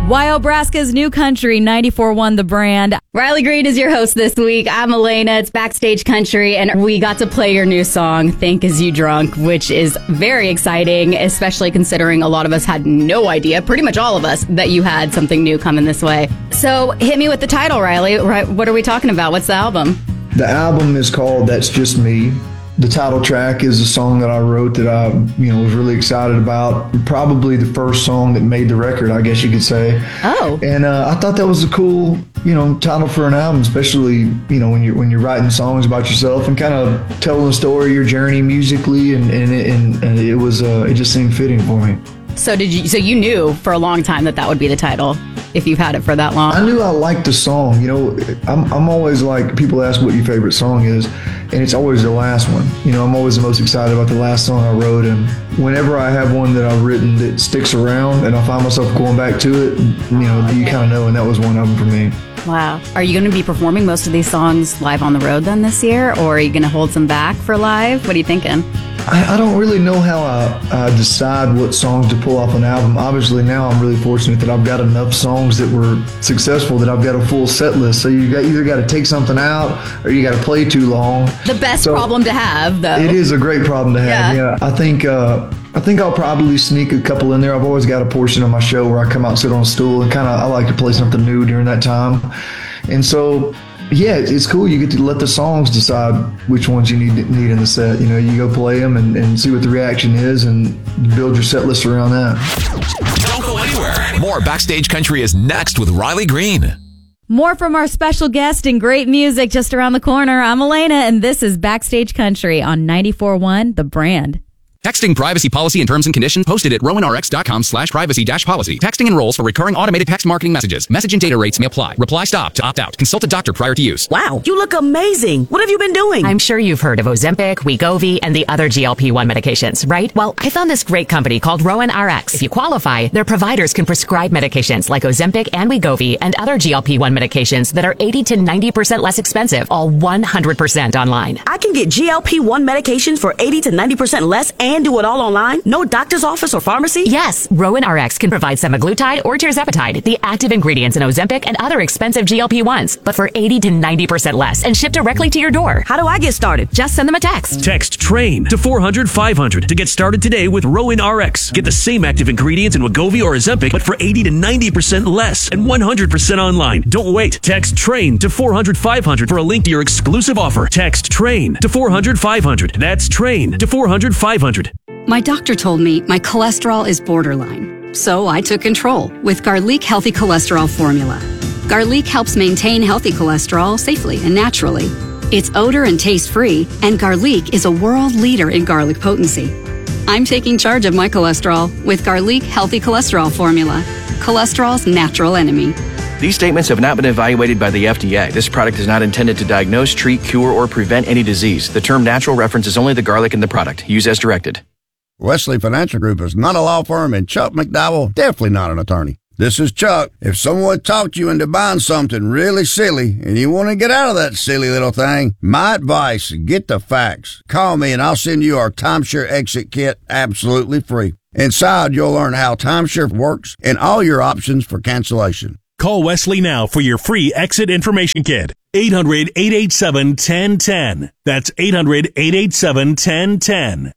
Wyobraska's New Country, 94.1 The Brand. Riley Green is your host this week. I'm Elena. It's Backstage Country, and we got to play your new song, Think Is You Drunk, which is very exciting, especially considering a lot of us had no idea, pretty much all of us, that you had something new coming this way. So hit me with the title, Riley. What are we talking about? What's the album? The album is called That's Just Me. The title track is a song that I wrote that I, was really excited about. Probably the first song that made the record, I guess you could say. Oh. And I thought that was a cool, title for an album, especially, when you're writing songs about yourself and kind of telling the story of your journey musically, and it just seemed fitting for me. So you knew for a long time that would be the title, if you've had it for that long? I knew I liked the song. I'm always like, people ask what your favorite song is, and it's always the last one. I'm always the most excited about the last song I wrote, and whenever I have one that I've written that sticks around and I find myself going back to it, you kind of know, and that was one of them for me. Wow. Are you going to be performing most of these songs live on the road then this year, or are you going to hold some back for live? What are you thinking? I don't really know how I decide what songs to pull off an album. Obviously, now I'm really fortunate that I've got enough songs that were successful that I've got a full set list. So you either got to take something out or you got to play too long. The best problem to have, though. It is a great problem to have. Yeah. I think I'll probably sneak a couple in there. I've always got a portion of my show where I come out and sit on a stool, and I like to play something new during that time. And so, yeah, it's cool. You get to let the songs decide which ones you need in the set. You go play them and see what the reaction is and build your set list around that. Don't go anywhere. More Backstage Country is next with Riley Green. More from our special guest and great music just around the corner. I'm Elena, and this is Backstage Country on 94.1 The Brand. Texting privacy policy and terms and conditions posted at rowanrx.com/privacy-policy. Texting enrolls for recurring automated text marketing messages. Message and data rates may apply. Reply stop to opt out. Consult a doctor prior to use. Wow, you look amazing. What have you been doing? I'm sure you've heard of Ozempic, Wegovy, and the other GLP-1 medications, right? Well, I found this great company called Rowan RX. If you qualify, their providers can prescribe medications like Ozempic and Wegovy and other GLP-1 medications that are 80 to 90% less expensive, all 100% online. I can get GLP-1 medications for 80 to 90% less and do it all online? No doctor's office or pharmacy? Yes, Rowan RX can provide semaglutide or tirzepatide, the active ingredients in Ozempic and other expensive GLP-1s, but for 80 to 90% less and shipped directly to your door. How do I get started? Just send them a text. Text TRAIN to 400-500 to get started today with Rowan RX. Get the same active ingredients in Wegovy or Ozempic, but for 80 to 90% less and 100% online. Don't wait. Text TRAIN to 400-500 for a link to your exclusive offer. Text TRAIN to 400-500. That's TRAIN to 400-500. My doctor told me my cholesterol is borderline, so I took control with Garlic Healthy Cholesterol Formula. Garlic helps maintain healthy cholesterol safely and naturally. It's odor and taste-free, and Garlic is a world leader in garlic potency. I'm taking charge of my cholesterol with Garlic Healthy Cholesterol Formula, cholesterol's natural enemy. These statements have not been evaluated by the FDA. This product is not intended to diagnose, treat, cure, or prevent any disease. The term natural references only the garlic in the product. Use as directed. Wesley Financial Group is not a law firm, and Chuck McDowell, definitely not an attorney. This is Chuck. If someone talked you into buying something really silly and you want to get out of that silly little thing, my advice, get the facts. Call me and I'll send you our timeshare exit kit absolutely free. Inside, you'll learn how timeshare works and all your options for cancellation. Call Wesley now for your free exit information kit. 800-887-1010. That's 800-887-1010.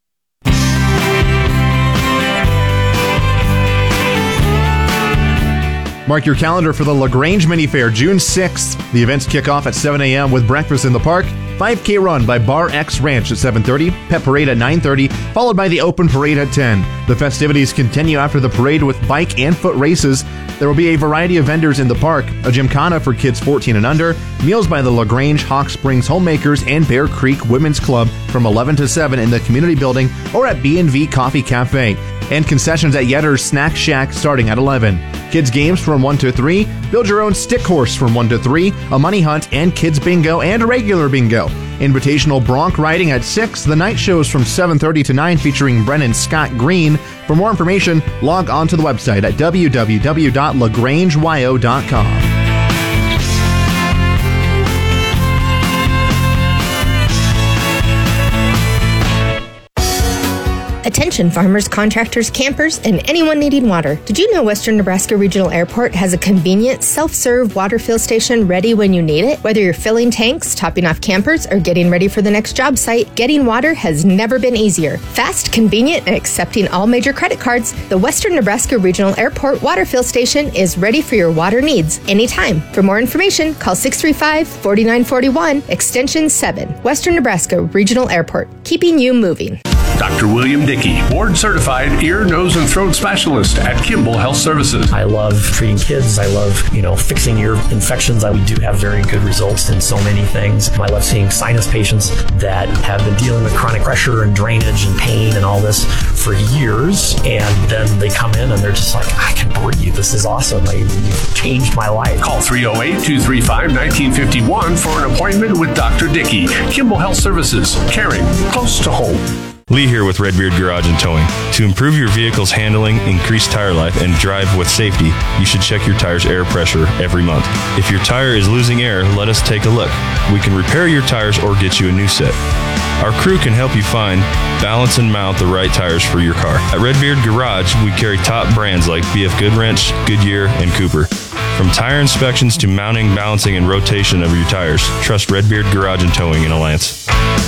Mark your calendar for the LaGrange Mini Fair, June 6th. The events kick off at 7 a.m. with breakfast in the park, 5K run by Bar X Ranch at 7:30, pet parade at 9:30, followed by the open parade at 10. The festivities continue after the parade with bike and foot races. There will be a variety of vendors in the park, a gymkhana for kids 14 and under, meals by the LaGrange Hawk Springs Homemakers and Bear Creek Women's Club from 11 to 7 in the community building or at B&V Coffee Cafe, and concessions at Yetter's Snack Shack starting at 11. Kids games from 1 to 3, build your own stick horse from 1 to 3, a money hunt and kids bingo and regular bingo. Invitational bronc riding at 6, the night shows from 7:30 to 9 featuring Brennan Scott Green. For more information, log on to the website at www.lagrangeyo.com. Attention Attention farmers, contractors, campers, and anyone needing water. Did you know Western Nebraska Regional Airport has a convenient self-serve water fill station ready when you need it? Whether you're filling tanks, topping off campers, or getting ready for the next job site, getting water has never been easier. Fast, convenient, and accepting all major credit cards, the Western Nebraska Regional Airport water fill station is ready for your water needs anytime. For more information, call 635-4941, extension 7. Western Nebraska Regional Airport, keeping you moving. Dr. William Dickey, board-certified ear, nose, and throat specialist at Kimball Health Services. I love treating kids. I love, fixing ear infections. We do have very good results in so many things. I love seeing sinus patients that have been dealing with chronic pressure and drainage and pain and all this for years, and then they come in and they're just like, I can breathe. This is awesome. You've changed my life. Call 308-235-1951 for an appointment with Dr. Dickey. Kimball Health Services, caring close to home. Lee here with Redbeard Garage and Towing. To improve your vehicle's handling, increase tire life, and drive with safety, you should check your tire's air pressure every month. If your tire is losing air, let us take a look. We can repair your tires or get you a new set. Our crew can help you find, balance, and mount the right tires for your car. At Redbeard Garage, we carry top brands like BF Goodwrench, Goodyear, and Cooper. From tire inspections to mounting, balancing, and rotation of your tires, trust Redbeard Garage and Towing in Alliance.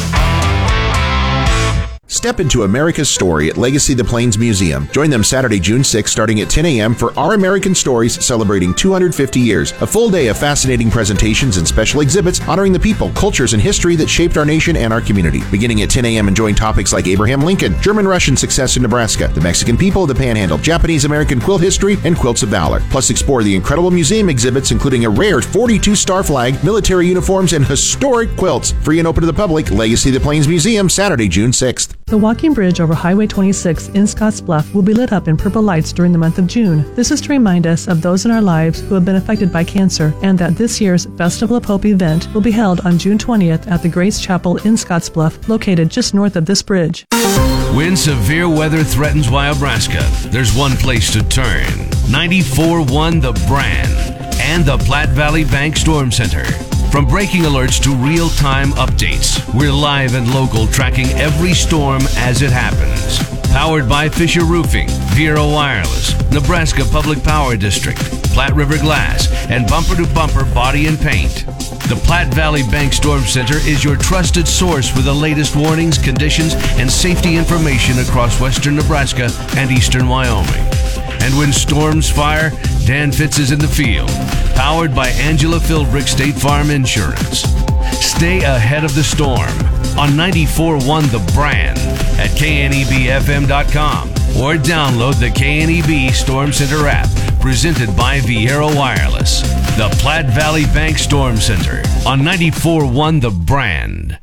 Step into America's story at Legacy the Plains Museum. Join them Saturday, June 6th, starting at 10 a.m. for Our American Stories, celebrating 250 years. A full day of fascinating presentations and special exhibits honoring the people, cultures, and history that shaped our nation and our community. Beginning at 10 a.m., enjoying topics like Abraham Lincoln, German-Russian success in Nebraska, the Mexican people of the Panhandle, Japanese-American quilt history, and quilts of valor. Plus, explore the incredible museum exhibits, including a rare 42-star flag, military uniforms, and historic quilts. Free and open to the public. Legacy the Plains Museum, Saturday, June 6th. The walking bridge over Highway 26 in Scottsbluff will be lit up in purple lights during the month of June. This is to remind us of those in our lives who have been affected by cancer, and that this year's Festival of Hope event will be held on June 20th at the Grace Chapel in Scottsbluff, located just north of this bridge. When severe weather threatens Wyobraska, there's one place to turn. 94.1 The Brand and the Platte Valley Bank Storm Center. From breaking alerts to real-time updates, we're live and local, tracking every storm as it happens. Powered by Fisher Roofing, Viera Wireless, Nebraska Public Power District, Platte River Glass, and Bumper to Bumper Body and Paint. The Platte Valley Bank Storm Center is your trusted source for the latest warnings, conditions, and safety information across western Nebraska and eastern Wyoming. And when storms fire, Dan Fitz is in the field. Powered by Angela Philbrick State Farm Insurance. Stay ahead of the storm on 94.1 The Brand at knebfm.com or download the KNEB Storm Center app presented by Viera Wireless. The Platte Valley Bank Storm Center on 94.1 The Brand.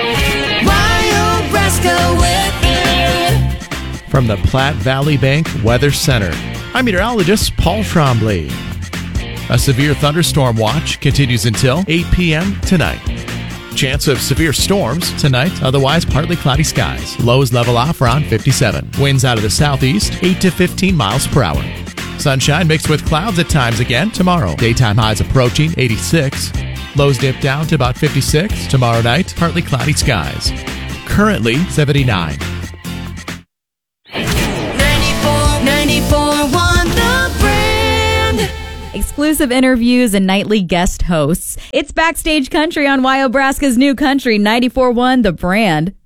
From the Platte Valley Bank Weather Center, I'm meteorologist Paul Trombley. A severe thunderstorm watch continues until 8 p.m. tonight. Chance of severe storms tonight, otherwise partly cloudy skies. Lows level off around 57. Winds out of the southeast, 8 to 15 miles per hour. Sunshine mixed with clouds at times again tomorrow. Daytime highs approaching 86. Lows dip down to about 56. Tomorrow night, partly cloudy skies. Currently 79. 94.1 The Brand. Exclusive interviews and nightly guest hosts. It's Backstage Country on Wyobraska's new country, 94.1 The Brand.